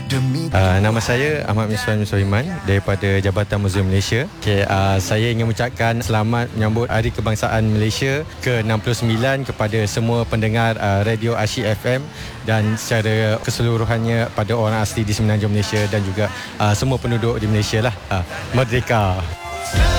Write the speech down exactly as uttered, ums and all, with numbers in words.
Uh, nama saya Ahmad Miswan Sulaiman daripada Jabatan Muzium Malaysia. Okay, uh, saya ingin mengucapkan selamat menyambut Hari Kebangsaan Malaysia ke enam puluh sembilan kepada semua pendengar uh, Radio Asyik F M dan secara keseluruhannya pada orang asli di Semenanjung Malaysia dan juga uh, semua penduduk di Malaysia lah. Uh, Merdeka!